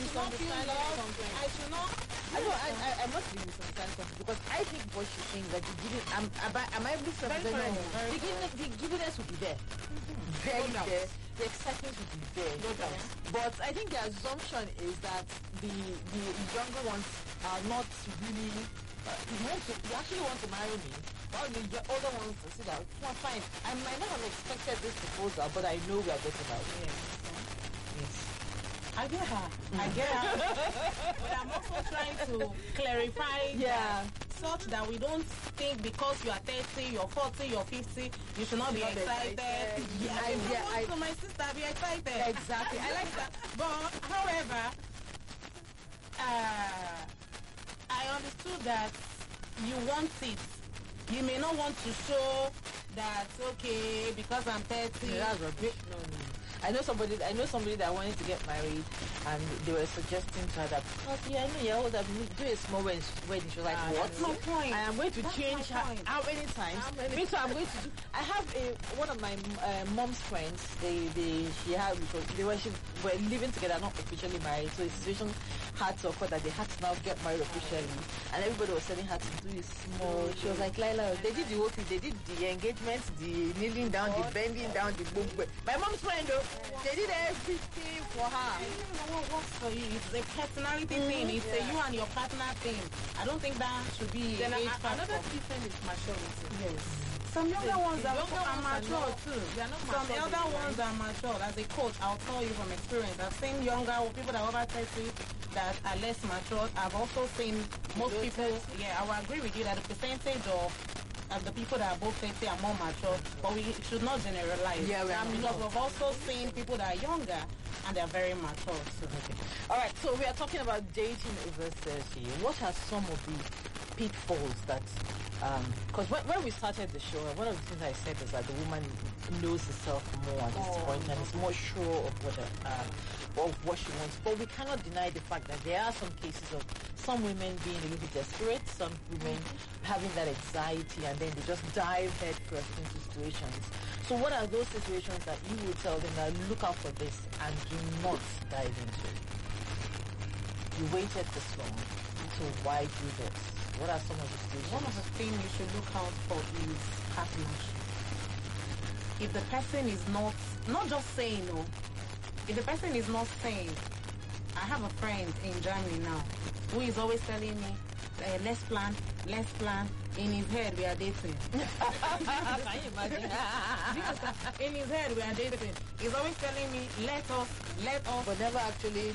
misunderstanding something. I should not. I must be misunderstanding something because I think what she's saying that the giving, am I misunderstanding? The givingness will be there. Very No doubt. there. The excitement will be there. No doubt. But I think the assumption is that the younger ones are not really. You actually want to marry me. While the older ones to see that, well, fine. I might not have expected this proposal, but I know we are getting out. Yes. I get her. I get her. But I'm also trying to clarify that such that we don't think because you are 30, you're 40, you're 50, you should not be excited. I to my sister, be excited. Exactly. I like that. But, however, I understood that you want it. You may not want to show that, okay, because I'm 30. That's rubbish. No. I know somebody that wanted to get married, and they were suggesting to her that, I know you're older, do a small wedding. She was like, what? No point. I am going to change her. How many times? Me too, I'm going to do. I have one of my mom's friends. They were living together, not officially married. So the situation had to occur that they had to now get married officially, and everybody was telling her to do it small. She was like, Laila, they did the whole thing. They did the engagement, the kneeling down, the bending down, the boom. My mom's friend though. They did everything for her. You know what works for you. It's a personality thing. It's a you and your partner thing. I don't think that should be Then age factor. another difference is maturity. Yes. Some younger ones are mature too. They are not Some mature, elder right? ones are mature. As a coach, I'll tell you from experience. I've seen younger people that are over 30 that are less mature. I've also seen most people. Yeah, I will agree with you that the percentage of the people that are both 30 are more mature, but we should not generalize. Yeah, because we've also seen people that are younger and they're very mature. So. Okay. All right. So we are talking about dating over 30. What are some of the pitfalls that? Because when we started the show, one of the things I said is that the woman knows herself more at this point and is more sure of what she wants. But we cannot deny the fact that there are some cases of some women being a little bit desperate, some women having that anxiety, and then they just dive head first into situations. So what are those situations that you will tell them that look out for this and do not dive into? You waited this long, so why do this? What are some of the situations? One of the things you should look out for is partnership. If the person is not just saying no, if the person is not saying, I have a friend in Germany now who is always telling me, let's plan. In his head, we are dating. Can you imagine? In his head, we are dating. He's always telling me, let us. But never actually,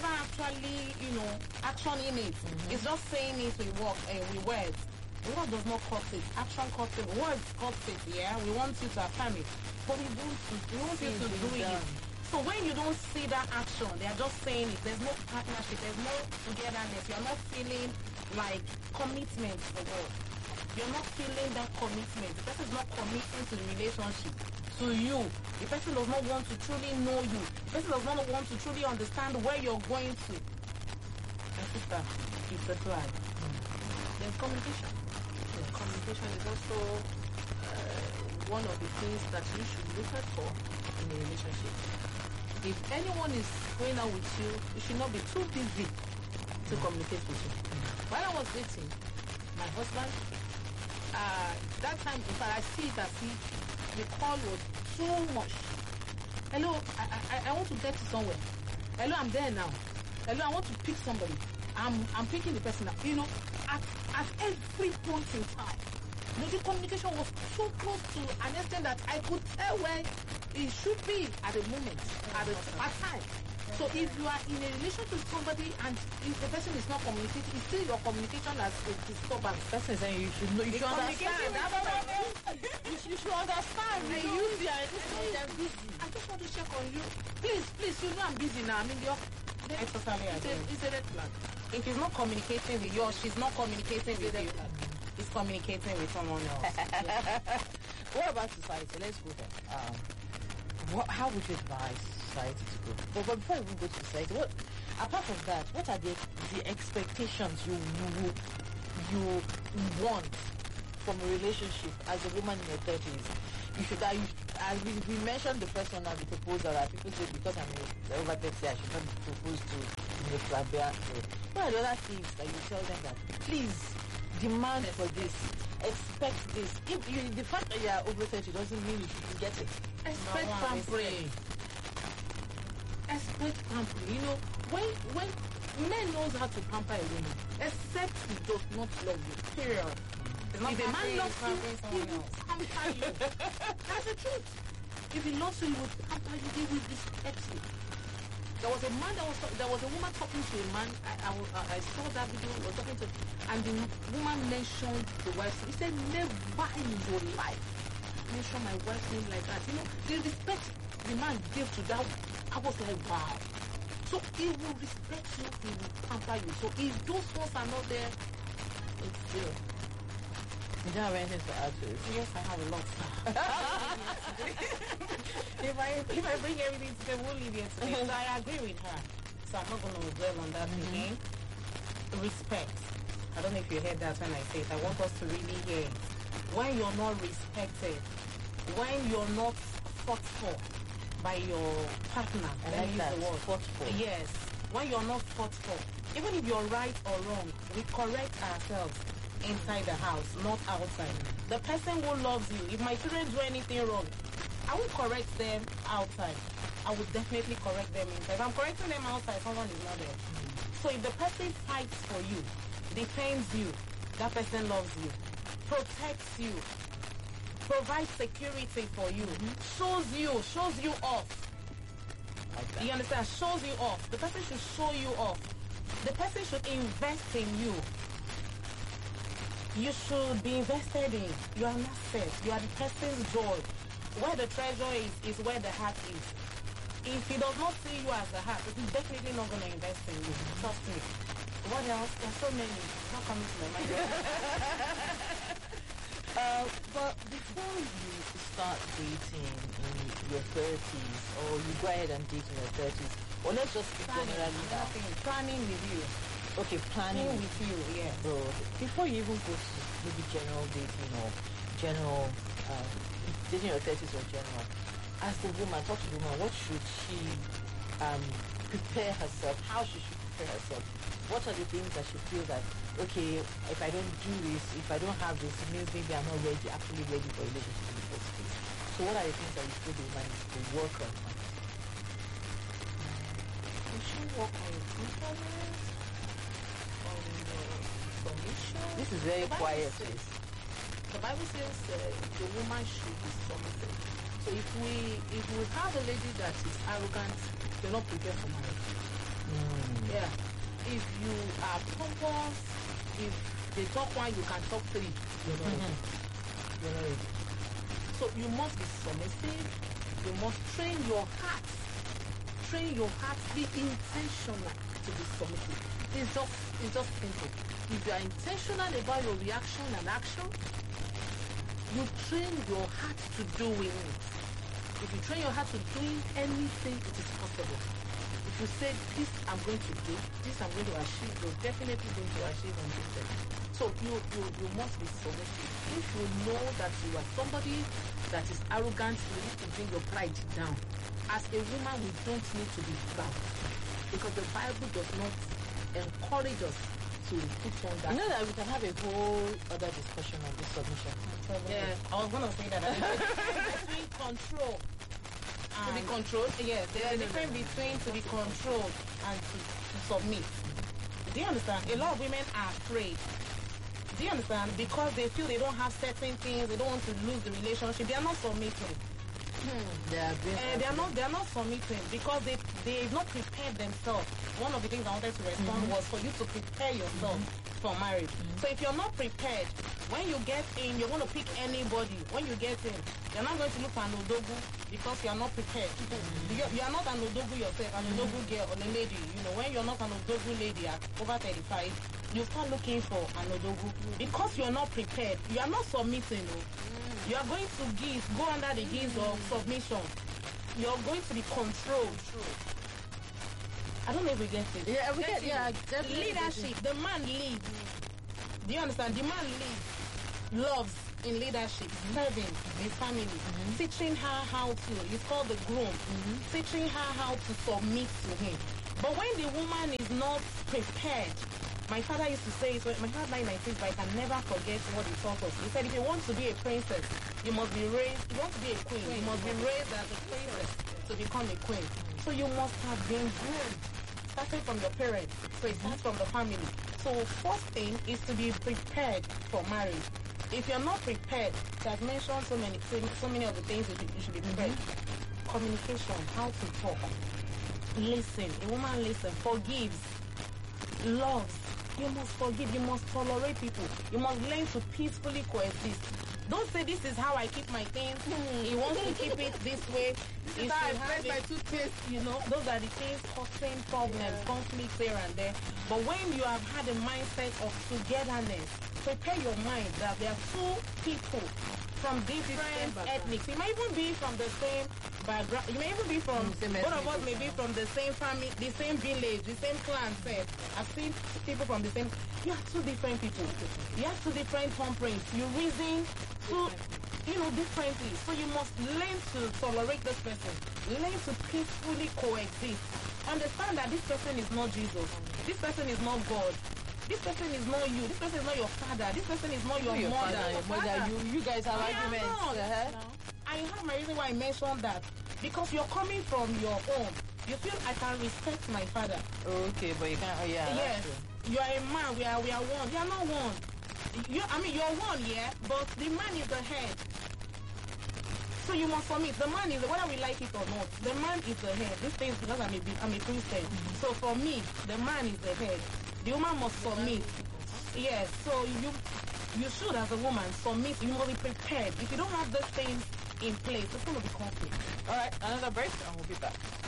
action in it. It's just saying it with words. Word does not cut it. Action cuts it. Words cuts it, yeah? We want you to affirm it. But we want you to do it. So when you don't see that action, they are just saying it. There's no partnership. There's no togetherness. You're not feeling like commitment for God. You're not feeling that commitment. The person is not committing to the relationship, to you. The person does not want to truly know you. The person does not want to truly understand where you're going to. My sister, it's a flag. Then communication. Communication is also one of the things that you should look out for in a relationship. If anyone is going out with you, you should not be too busy to communicate with you. While I was dating my husband, that time, in fact, I see it as if the call was so much. Hello, I want to get to somewhere. Hello, I'm there now. Hello, I want to pick somebody. I'm picking the person up. At every point in time, the communication was so close to an extent that I could tell where it should be at the moment, at time. So if you are in a relationship with somebody and if the person is not communicating, you see your communication as a disturbance. the person is saying you should know, you should understand. You should understand. I just want to check on you. Please, you know I'm busy now. It's a red flag. If he's not communicating with you or she's not communicating with you, he's communicating with someone else. What about society? Let's go there. How would you advise society to go? But before we go to society, apart from that, what are the expectations you want from a relationship as a woman in your 30s? We mentioned the first one now, the proposal, that people say because I'm over 30, I should not be proposed to the flabian. What are the other things that you tell them that please demand for this, expect this? If you, the fact that you are over 30 doesn't mean you should get it. Expect pampering. Expect pampering. You know, when men knows how to pamper a woman, except he does not love you. Period. If a man loves you, he will pamper you. That's the truth. If he loves you, he will pamper you. He will respect you. There was a man there was a woman talking to a man. I saw that video. Was talking to, and the woman mentioned the wife. He said, "Never in your life mention my wife's name like that." You know, the respect the man gave to that. I was like, wow. So he will respect you. He will pamper you. So if those ones are not there, it's zero. You don't have anything to add to it? Yes, I have a lot. if I bring everything today, we'll leave here today. So I agree with her. So I'm not going to dwell on that again. Respect. I don't know if you heard that when I say it. I want us to really hear it. When you're not respected, when you're not fought for by your partner, I like that. Fought for. Yes. When you're not fought for, even if you're right or wrong, we correct ourselves inside the house, not outside. The person who loves you, if my children do anything wrong, I won't correct them outside. I will definitely correct them inside. If I'm correcting them outside, someone is not there. So if the person fights for you, defends you, that person loves you, protects you, provides security for you, shows you off. Like You understand? Shows you off. The person should show you off. The person should invest in you. You should be invested in. You are an asset. You are the person's joy. Where the treasure is where the heart is. If he does not see you as the heart, he's definitely not going to invest in you. Trust me. What else? There's so many. It's not coming to my mind. But before you start dating in your 30s, or you go ahead and date in your 30s, or let's just speak generally now. Planning with you. Okay, planning with you, yeah. So before you even go to maybe general dating or general dating your 30s or general, as the woman, talk to the woman, what should she prepare herself? How she should prepare herself? What are the things that she feels that, okay, if I don't do this, if I don't have this, it means maybe I'm not ready, actually ready for a relationship in the first place. So what are the things that you feel the woman needs to work on? You should work on your confidence, on your submission. This is very quiet. The Bible says the woman should be submissive. So if we have a lady that is arrogant, you're not prepared for marriage. Yeah. If you are pompous, if they talk one, you can talk three. You're not ready. You're not ready. So you must be submissive. You must train your heart. Train your heart. Be intentional to be submissive. It's just simple. If you are intentional about your reaction and action, you train your heart to doing it. If you train your heart to doing anything, it is possible. If you say, this I'm going to do, this I'm going to achieve, you're definitely going to achieve and do that. So you must be submissive. If you know that you are somebody that is arrogant, you need to bring your pride down. As a woman, we don't need to be proud. Because the Bible does not encourage us to put on that. You know that we can have a whole other discussion on this submission. Yeah, I was going to say that. Between control. To be controlled? Yes, there's a difference between to be controlled and to submit. Do you understand? A lot of women are afraid. Do you understand? Because they feel they don't have certain things, they don't want to lose the relationship. They are not submitting. They are not submitting because they've not prepared themselves. One of the things I wanted to respond was for you to prepare yourself for marriage. So if you're not prepared, when you get in, you're going to pick anybody. When you get in, you're not going to look for an odogu because you are not prepared. You are not an odogu yourself, an odogu girl or a lady. You know, when you're not an odogu lady at over 35, you start looking for an odogu because you're not prepared. You are not submitting. You are going to go under the guise of submission. You're going to be controlled. I don't know if we get it. Yeah, we get. Yeah, definitely. Leadership. The man leads. Do you understand? The man leads, loves in leadership, serving his family, teaching her how to. It's called the groom. Teaching her how to submit to him. But when the woman is not prepared, my father used to say it, my father died in 96, but I can never forget what he taught us. He said, if you want to be a princess, you must be raised, if you want to be a queen, you must be raised as a princess to become a queen. So you must have been groomed, starting from your parents. So it starts from the family. So first thing is to be prepared for marriage. If you're not prepared, I've mentioned so many of the things you should be prepared. Communication, how to talk, listen. A woman listen, forgives, loves. You must forgive. You must tolerate people. You must learn to peacefully coexist. Don't say this is how I keep my things. He wants to keep it this way. This is how I break my toothpaste. You know, those are the things causing problems, conflicts here and there. But when you have had a mindset of togetherness, prepare your mind that there are two people from different ethnics. You may even be from the same background. You may even be from, both of us may be from the same family, the same village, the same clan set. I've seen people from the same. You are two different people. You have two different thumbprints. You reason differently. So you must learn to tolerate this person. Learn to peacefully coexist. Understand that this person is not Jesus. This person is not God. This person is not you. This person is not your father. This person is not your mother. You guys have arguments. I have my reason why I mentioned that. Because you're coming from your own. You feel I can respect my father. Okay, but you can't. Yes. You are a man. We are one. We are not one. You're one, yeah, but the man is the head. So you must submit. The man is, whether we like it or not, the man is the head. This thing is because I'm a Christian. So for me, the man is the head. The woman must submit. Yes, so you should, as a woman, submit. You must be prepared. If you don't have those things in place, it's going to be conflict. All right, another break and we'll be back.